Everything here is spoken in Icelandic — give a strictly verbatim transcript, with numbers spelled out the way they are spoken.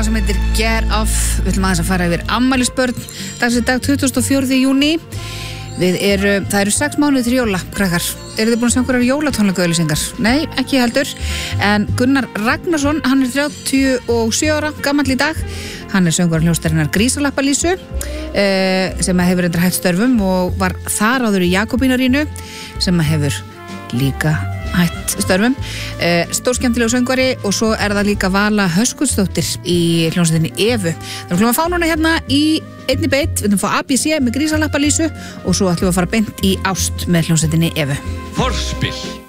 lag sem heitir Get Off. Við ætlum aðeins að fara yfir afmælisbörn dags í dag tuttugasta og fjórða júní. Við eru, það eru sex mánuðir til jóla, krakkar. Eru þið búin að sjá einhverjar jólatónleikaauglýsingar? Nei, ekki heldur. En Gunnar Ragnarsson, hann er þrjátíu og sjö ára, gamall í dag. Hann er söngvari hljómsveitarinnar Grísalappalýsu, eh, sem hefur endur hætt störfum og var þar áður í Jakobínarínu, sem hefur líka hætt störfum. Eh, stórskemmtilegu söngvari og svo er það líka Vala Höskuldsdóttir í hljómsveitinni Evu. Það ætlum að fá núna hérna í einni beitt, við ætlum að fá A B C með Grísalappalýsu og svo ætlum við að fara beint í Ást með hljómsveitinni Evu. Forspill.